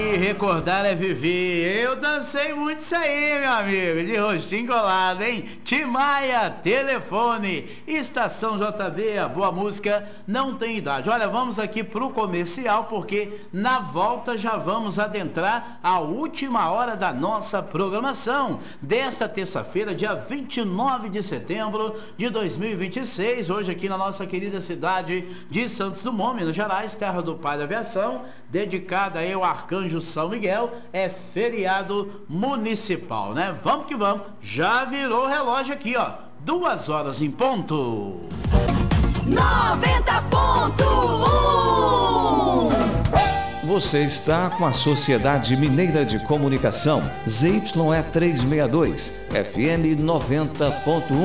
Recordar é viver. Eu dancei muito isso aí, meu amigo. De rostinho colado, hein? Timaya, telefone. Estação JB, a boa música não tem idade. Olha, vamos aqui pro comercial, porque na volta já vamos adentrar a última hora da nossa programação. Desta terça-feira, dia 29 de setembro de 2026. Hoje aqui na nossa querida cidade de Santos Dumont, Minas Gerais, terra do pai da aviação, dedicada aí ao Arcanjo São Miguel, é feriado municipal, né? Vamos que vamos, já virou o relógio aqui, ó, 2 horas em ponto. 90.1. Você está com a Sociedade Mineira de Comunicação, ZYE 362, FM 90.1.